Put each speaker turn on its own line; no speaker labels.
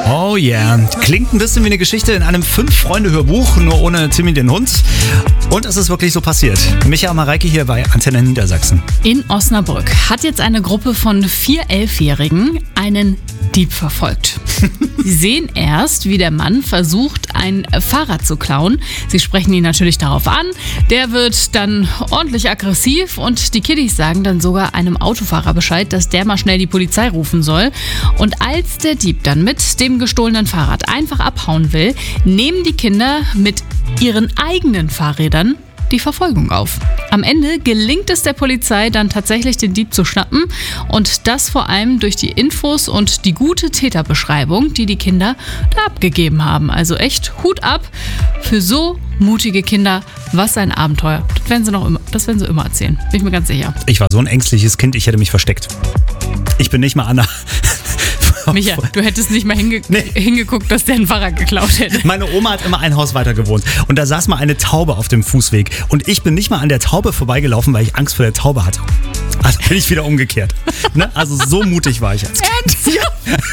Oh yeah. Klingt ein bisschen wie eine Geschichte in einem 5-Freunde-Hörbuch, nur ohne Timmy den Hund. Und es ist wirklich so passiert. Micha Mareike hier bei Antenne Niedersachsen.
In Osnabrück hat jetzt eine Gruppe von 4 11-Jährigen einen Dieb verfolgt. Sie sehen erst, wie der Mann versucht, ein Fahrrad zu klauen. Sie sprechen ihn natürlich darauf an. Der wird dann ordentlich aggressiv und die Kiddies sagen dann sogar einem Autofahrer Bescheid, dass der mal schnell die Polizei rufen soll. Und als der Dieb dann mit dem gestohlenen Fahrrad einfach abhauen will, nehmen die Kinder mit ihren eigenen Fahrrädern die Verfolgung auf. Am Ende gelingt es der Polizei dann tatsächlich, den Dieb zu schnappen und das vor allem durch die Infos und die gute Täterbeschreibung, die die Kinder da abgegeben haben. Also echt Hut ab für so mutige Kinder. Was ein Abenteuer. Das werden sie immer erzählen. Bin ich mir ganz sicher.
Ich war so ein ängstliches Kind, ich hätte mich versteckt. Ich bin nicht mal Anna.
Micha, du hättest nicht mal hingeguckt, dass der ein Fahrrad geklaut hätte.
Meine Oma hat immer ein Haus weiter gewohnt und da saß mal eine Taube auf dem Fußweg und ich bin nicht mal an der Taube vorbeigelaufen, weil ich Angst vor der Taube hatte. Also bin ich wieder umgekehrt. Ne? Also so mutig war ich als Kind.
Ernst? Ja.